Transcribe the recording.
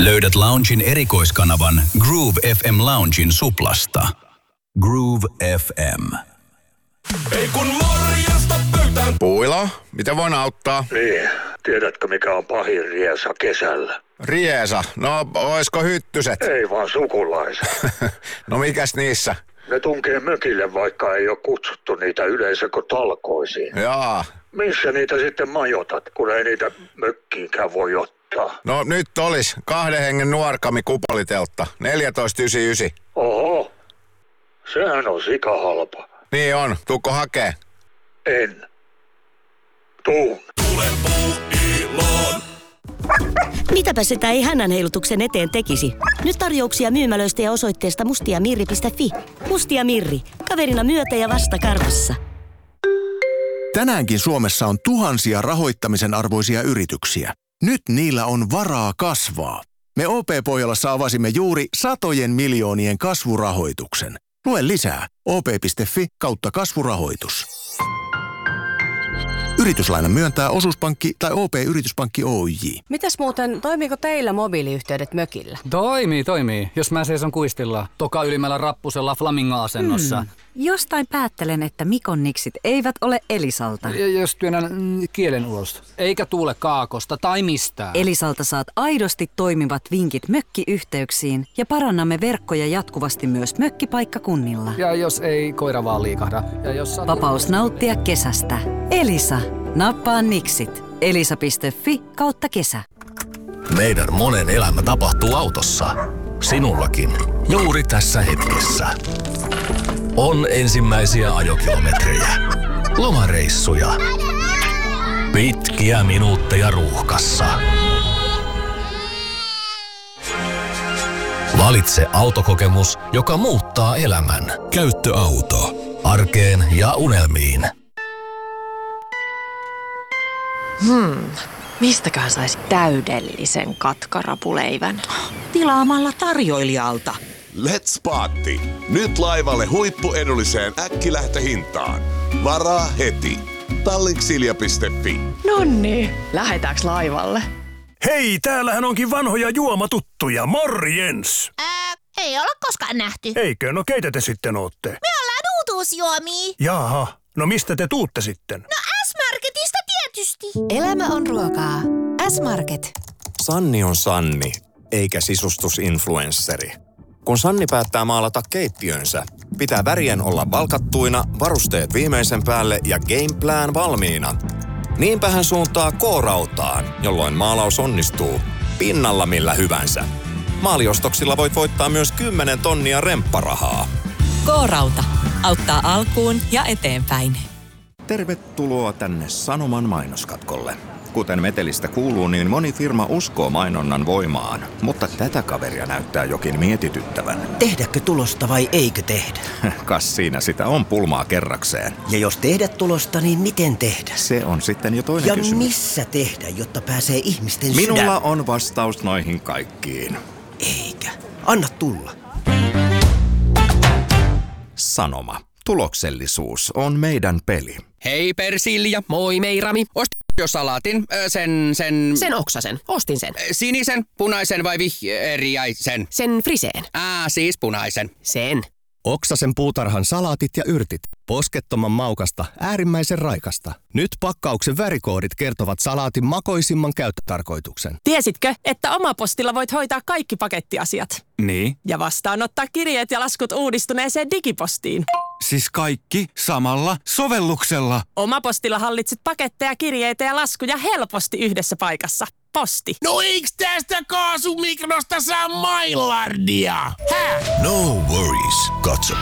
Löydät Loungein erikoiskanavan Groove FM Loungein suplasta. Groove FM. Ei kun morjesta pöytään. Puila, miten voin auttaa? Niin, tiedätkö mikä on pahin riesa kesällä? Riesa? No, oisko hyttyset? Ei vaan sukulaiset. No mikäs niissä? Ne tunkee mökille, vaikka ei ole kutsuttu niitä yleisökotalkoisiin. Jaa. Missä niitä sitten majoitat, kun ei niitä mökkiinkään voi ottaa? No nyt olis 2 hengen nuorkami kupoliteltta. 14,99. Oho, sehän on sikahalpa. Niin on, tuukko hakee? En. Tuun. Tule Puuiloon. Mitäpä sitä ei hännänheilutuksen eteen tekisi? Nyt tarjouksia myymälöistä ja osoitteesta mustiamirri.fi. Mustia Mirri, kaverina myötä ja vasta karvassa. Tänäänkin Suomessa on tuhansia rahoittamisen arvoisia yrityksiä. Nyt niillä on varaa kasvaa. Me OP-Pohjolassa avasimme juuri satojen miljoonien kasvurahoituksen. Lue lisää op.fi/kasvurahoitus. Yrityslainan myöntää osuuspankki tai OP-yrityspankki Oyj. Mitäs muuten, toimiiko teillä mobiiliyhteydet mökillä? Toimii. Jos mä seison kuistilla, toka ylimmällä rappusella flamingo-asennossa. Jostain päättelen, että Mikon niksit eivät ole Elisalta. Jos työnnän kielen ulos, eikä tuule kaakosta tai mistään. Elisalta saat aidosti toimivat vinkit mökkiyhteyksiin ja parannamme verkkoja jatkuvasti myös mökkipaikkakunnilla. Ja jos ei koira vaan liikahda. Ja jos Vapaus nauttia kesästä. Elisa. Nappaa niksit. Elisa.fi/kesä. Meidän monen elämä tapahtuu autossa. Sinullakin. Juuri tässä hetkessä. On ensimmäisiä ajokilometrejä. Lomareissuja. Pitkiä minuutteja ruuhkassa. Valitse autokokemus, joka muuttaa elämän. Käyttöauto. Arkeen ja unelmiin. Mistäköhän saisi täydellisen katkarapuleivän? Tilaamalla tarjoilijalta. Let's Paatti. Nyt laivalle huippuedulliseen äkkilähtöhintaan. Varaa heti. Tallinksilja.fi. Nonni, lähetäänkö laivalle? Hei, täällähän onkin vanhoja juomatuttuja. Morjens! Ei olla koskaan nähty. Eikö? No keitä te sitten ootte? Me ollaan uutuusjuomia. Jaha, no mistä te tuutte sitten? No S-Marketista tietysti. Elämä on ruokaa. S-Market. Sanni on Sanni, eikä sisustusinfluensseri. Kun Sanni päättää maalata keittiönsä, pitää värien olla valkattuina, varusteet viimeisen päälle ja gameplan valmiina. Niinpä hän suuntaa K-rautaan, jolloin maalaus onnistuu pinnalla millä hyvänsä. Maaliostoksilla voit voittaa myös 10 tonnia rempparahaa. K-rauta. Auttaa alkuun ja eteenpäin. Tervetuloa tänne Sanoman mainoskatkolle. Kuten metelistä kuuluu, niin moni firma uskoo mainonnan voimaan, mutta tätä kaveria näyttää jokin mietityttävän. Tehdäkö tulosta vai eikö tehdä? Kas siinä sitä on pulmaa kerrakseen. Ja jos tehdä tulosta, niin miten tehdä? Se on sitten jo toinen kysymys. Ja missä tehdä, jotta pääsee ihmisten Minulla on vastaus noihin kaikkiin. Eikä. Anna tulla. Sanoma. Tuloksellisuus on meidän peli. Hei Persilja. Moi Meirami. Ostin jo salaatin. Sen oksasen. Ostin sen. Sinisen, punaisen vai vihreäisen? Sen friseen. Siis punaisen. Sen. Oksasen puutarhan salaatit ja yrtit. Poskettoman maukasta, äärimmäisen raikasta. Nyt pakkauksen värikoodit kertovat salaatin makoisimman käyttötarkoituksen. Tiesitkö, että Omapostilla voit hoitaa kaikki pakettiasiat? Niin? Ja vastaanottaa kirjeet ja laskut uudistuneeseen digipostiin. Siis kaikki samalla sovelluksella. Omapostilla hallitset paketteja, kirjeitä ja laskuja helposti yhdessä paikassa. Posti. No eiks tästä kaasumikrosta saa mailardia? No worries. Katso